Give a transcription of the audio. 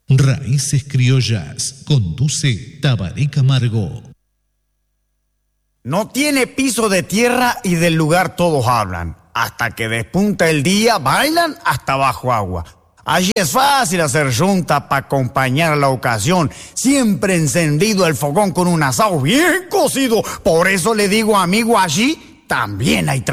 Raíces Criollas. Conduce Tabaré Camargo. No tiene piso de tierra y del lugar todos hablan. Hasta que despunta el día, bailan hasta bajo agua. Allí es fácil hacer junta para acompañar la ocasión. Siempre encendido el fogón con un asado bien cocido. Por eso le digo, amigo, allí también hay